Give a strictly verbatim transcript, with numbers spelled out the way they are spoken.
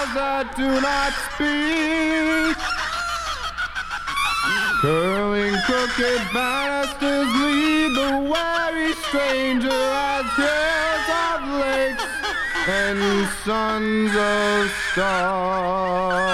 eyes that do not speak. Curling crooked banisters lead the wary stranger as hills of lakes and sons of stars.